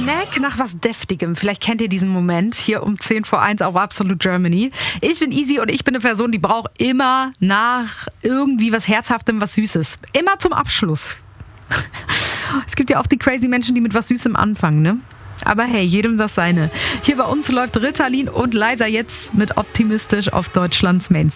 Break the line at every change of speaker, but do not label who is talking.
Snack nach was Deftigem. Vielleicht kennt ihr diesen Moment hier um 10 vor 1 auf Absolute Germany. Ich bin Easy und ich bin eine Person, die braucht immer nach irgendwie was Herzhaftem, was Süßes. Immer zum Abschluss. Es gibt ja auch die crazy Menschen, die mit was Süßem anfangen, ne? Aber hey, jedem das seine. Hier bei uns läuft Ritalin und Liza jetzt mit Optimistisch auf Deutschlands Mainstream.